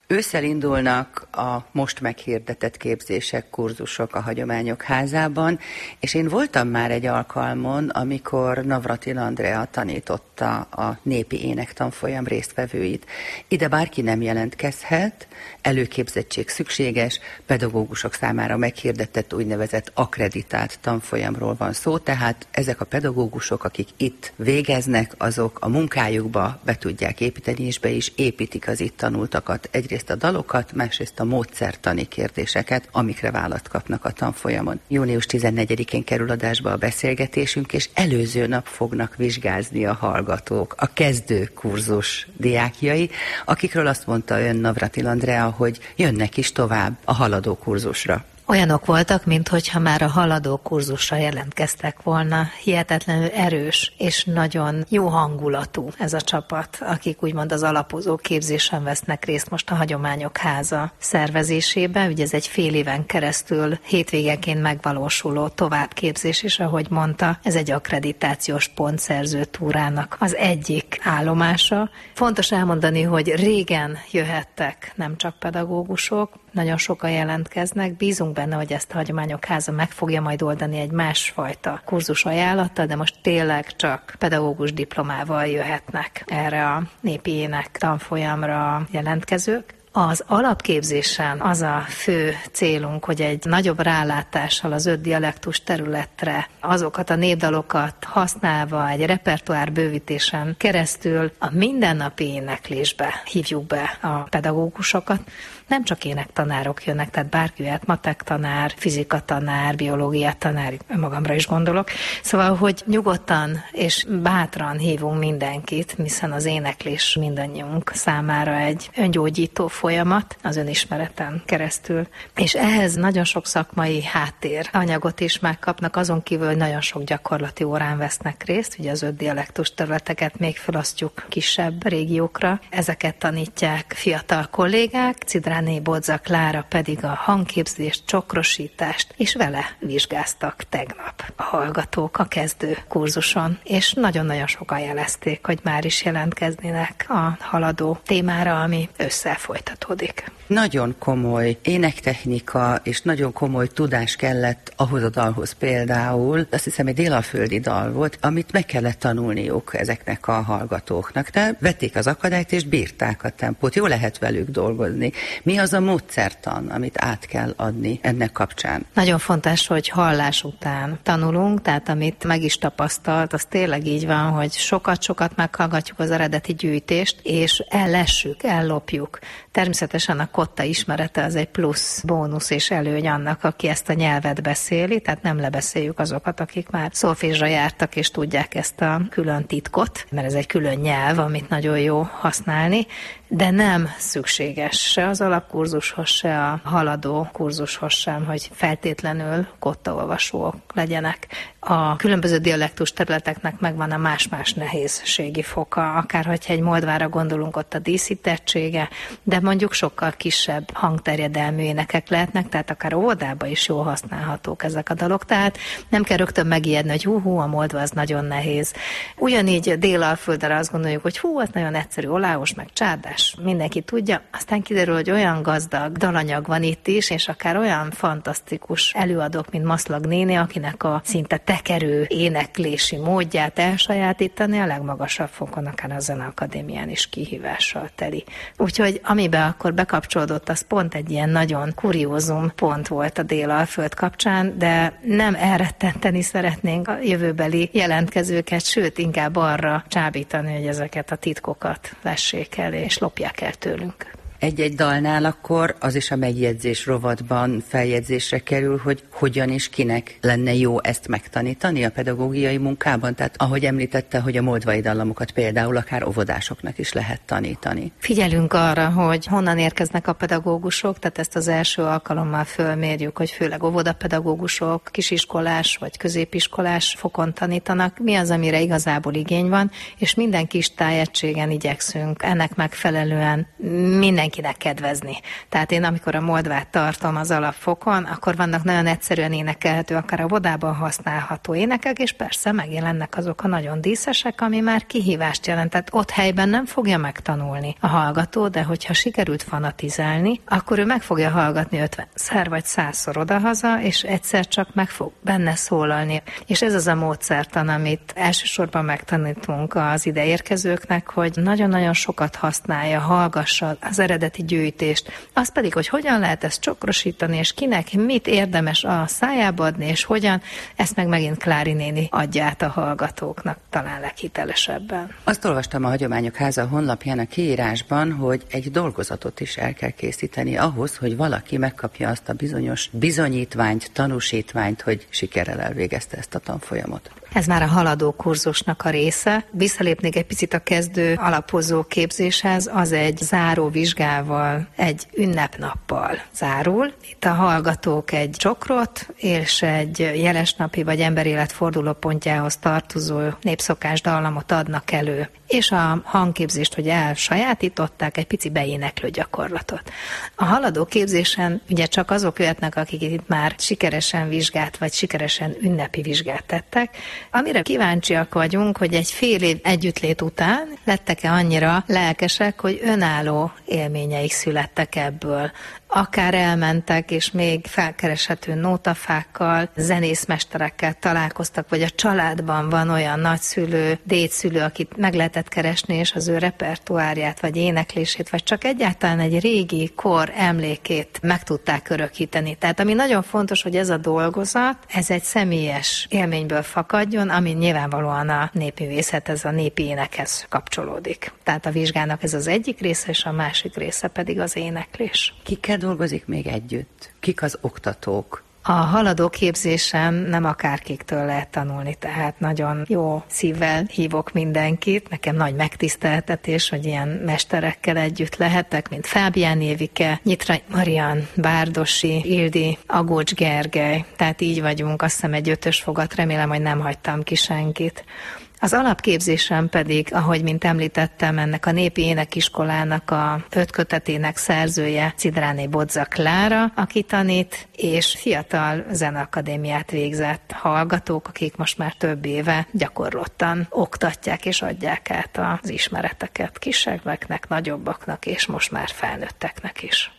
Ősszel indulnak a most meghirdetett képzések, kurzusok a Hagyományok Házában, és én voltam már egy alkalmon, amikor Navratil Andrea tanította a népi énektanfolyam résztvevőit. Ide bárki nem jelentkezhet, előképzettség szükséges, pedagógusok számára meghirdetett úgynevezett akkreditált tanfolyamról van szó, tehát ezek a pedagógusok, akik itt végeznek, azok a munkájukba be tudják építeni, és be is építik az itt tanultakat. Egyrészt a dalokat, másrészt a módszertani kérdéseket, amikre választ kapnak a tanfolyamon. Június 14-én kerül adásba a beszélgetésünk, és előző nap fognak vizsgázni a hallgatók, a kezdő kurzus diákjai, akikről azt mondta ön, Navratil Andrea, hogy jönnek is tovább a haladó kurzusra. Olyanok voltak, minthogyha már a haladó kurzusra jelentkeztek volna. Hihetetlenül erős és nagyon jó hangulatú ez a csapat, akik úgymond az alapozó képzésen vesznek részt most a Hagyományok Háza szervezésében. Ugye ez egy fél éven keresztül hétvégeként megvalósuló továbbképzés, és ahogy mondta, ez egy akkreditációs pontszerző túrának az egyik állomása. Fontos elmondani, hogy régen jöhettek nem csak pedagógusok, nagyon sokan jelentkeznek, bízunk benne, hogy ezt a Hagyományok Háza meg fogja majd oldani egy másfajta kurzus ajánlattal, de most tényleg csak pedagógus diplomával jöhetnek erre a népi ének tanfolyamra jelentkezők. Az alapképzésen az a fő célunk, hogy egy nagyobb rálátással az 5 dialektus területre, azokat a népdalokat használva egy repertoár bővítésen keresztül a mindennapi éneklésbe hívjuk be a pedagógusokat. Nem csak énektanárok jönnek, tehát bárki jöhet, matek tanár, fizika tanár, biológia tanár, magamra is gondolok. Szóval, hogy nyugodtan és bátran hívunk mindenkit, hiszen az éneklés mindannyiunk számára egy öngyógyító folyamat az önismereten keresztül. És ehhez nagyon sok szakmai háttér anyagot is megkapnak, azon kívül, hogy nagyon sok gyakorlati órán vesznek részt, ugye az 5 dialektus területeket még felosztjuk kisebb régiókra. Ezeket tanítják fiatal kollégák, Cidráné Bodza Klára pedig a hangképzést, csokrosítást, és vele vizsgáztak tegnap a hallgatók a kezdő kurzuson, és nagyon-nagyon sokan jelezték, hogy már is jelentkeznének a haladó témára, ami ősszel folytatódik. Nagyon komoly énektechnika és nagyon komoly tudás kellett ahhoz a dalhoz például, azt hiszem egy délalföldi dal volt, amit meg kellett tanulniuk ezeknek a hallgatóknak. De vették az akadályt és bírták a tempót, jó lehet velük dolgozni. Mi az a módszertan, amit át kell adni ennek kapcsán? Nagyon fontos, hogy hallás után tanulunk, tehát amit meg is tapasztalt, az tényleg így van, hogy sokat-sokat meghallgatjuk az eredeti gyűjtést, és ellessük, ellopjuk. Természetesen a kotta ismerete az egy plusz bónusz és előny annak, aki ezt a nyelvet beszéli, tehát nem lebeszéljük azokat, akik már szolfézsra jártak és tudják ezt a külön titkot, mert ez egy külön nyelv, amit nagyon jó használni, de nem szükséges se az alapkurzushoz, se a haladó kurzushoz sem, hogy feltétlenül kottaolvasók legyenek. A különböző dialektus területeknek megvan a más-más nehézségi foka, akár hogyha egy Moldvára gondolunk, ott a díszítettsége, de mondjuk sokkal kisebb hangterjedelmű énekek lehetnek, tehát akár óvodába is jól használhatók ezek a dalok, tehát nem kell rögtön megijedni, hogy a moldva az nagyon nehéz. Ugyanígy Délalföldre azt gondoljuk, hogy az nagyon egyszerű, oláos, meg csárdás, mindenki tudja, aztán kiderül, hogy olyan gazdag dalanyag van itt is, és akár olyan fantasztikus előadók, mint Maszlag néni, akinek a szinte tekerő éneklési módját elsajátítani a legmagasabb fokon, akár a Zeneakadémián is kihívással teli. Úgyhogy amiben akkor bekapcsolódott, az pont egy ilyen nagyon kuriózum pont volt a Délalföld kapcsán, de nem elrettenteni szeretnénk a jövőbeli jelentkezőket, sőt inkább arra csábítani, hogy ezeket a titkokat vessék el és lopják el tőlünk. Egy-egy dalnál akkor az is a megjegyzés rovatban feljegyzésre kerül, hogy hogyan és kinek lenne jó ezt megtanítani a pedagógiai munkában. Tehát ahogy említette, hogy a moldvai dallamokat például akár óvodásoknak is lehet tanítani. Figyelünk arra, hogy honnan érkeznek a pedagógusok, tehát ezt az első alkalommal fölmérjük, hogy főleg óvodapedagógusok, kisiskolás vagy középiskolás fokon tanítanak. Mi az, amire igazából igény van, és minden kis tájegységen igyekszünk ennek megfelelően minden mindenkinek kedvezni. Tehát én amikor a Moldvát tartom az alapfokon, akkor vannak nagyon egyszerűen énekelhető, akár a vodában használható énekek, és persze megjelennek azok a nagyon díszesek, ami már kihívást jelent. Tehát ott helyben nem fogja megtanulni a hallgató, de hogyha sikerült fanatizálni, akkor ő meg fogja hallgatni 50-szer vagy 100-szor odahaza, és egyszer csak meg fog benne szólalni. És ez az a módszertan, amit elsősorban megtanítunk az ideérkezőknek, hogy nagyon-nagyon sokat használja, hallgassa az eredeti gyűjtést. Az pedig, hogy hogyan lehet ezt csokrosítani, és kinek mit érdemes a szájába adni, és hogyan, ezt meg megint Klári néni adja át a hallgatóknak talán leghitelesebben. Azt olvastam a Hagyományok Háza honlapján a kiírásban, hogy egy dolgozatot is el kell készíteni ahhoz, hogy valaki megkapja azt a bizonyos bizonyítványt, tanúsítványt, hogy sikerrel elvégezte ezt a tanfolyamot. Ez már a haladó kurzusnak a része. Visszalépnék egy picit a kezdő alapozó képzéshez, az egy záró vizsgával, egy ünnepnappal zárul. Itt a hallgatók egy csokrot és egy jelesnapi vagy emberélet fordulópontjához tartozó népszokás dallamot adnak elő. És a hangképzést, hogy elsajátították, egy pici beéneklő gyakorlatot. A haladó képzésen ugye csak azok jöhetnek, akik itt már sikeresen vizsgát, vagy sikeresen ünnepi vizsgát tettek. Amire kíváncsiak vagyunk, hogy egy fél év együttlét után lettek-e annyira lelkesek, hogy önálló élményeik születtek ebből. Akár elmentek, és még felkereshető nótafákkal, zenészmesterekkel találkoztak, vagy a családban van olyan nagyszülő, dédszülő, akit meg lehetett keresni, és az ő repertoárját, vagy éneklését, vagy csak egyáltalán egy régi kor emlékét meg tudták örökíteni. Tehát ami nagyon fontos, hogy ez a dolgozat, ez egy személyes élményből fakadjon, ami nyilvánvalóan a népművészethez, a népi énekhez kapcsolódik. Tehát a vizsgának ez az egyik része, és a másik része pedig az éneklés. Kikkel dolgozik még együtt? Kik az oktatók? A haladó képzésen nem akárkiktől lehet tanulni, tehát nagyon jó szívvel hívok mindenkit. Nekem nagy megtiszteltetés, hogy ilyen mesterekkel együtt lehetek, mint Fábián Évike, Nyitrai Marian, Bárdosi, Ildi, Agócs Gergely. Tehát így vagyunk, azt hiszem egy 5-ös fogat, remélem, hogy nem hagytam ki senkit. Az alapképzésen pedig, ahogy mint említettem, ennek a népi énekiskolának a 5 kötetének szerzője Cidráné Bodza Klára, aki tanít, és fiatal zeneakadémiát végzett hallgatók, akik most már több éve gyakorlottan oktatják és adják át az ismereteket kisebbeknek, nagyobbaknak és most már felnőtteknek is.